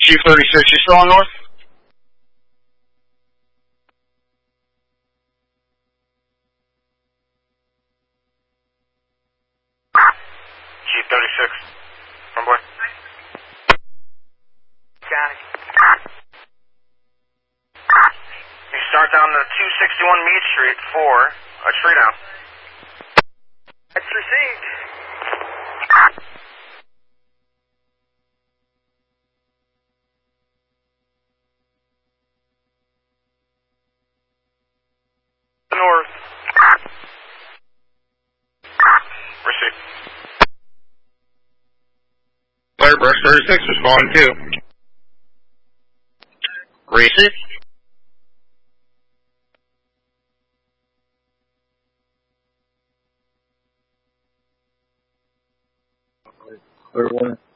Chief 36, you still on north? Chief 36, runway. Johnny. You start down to 261 Meade Street for a tree down. That's received. North. Received. Firebrush 36, responding to. Receive. Clear one.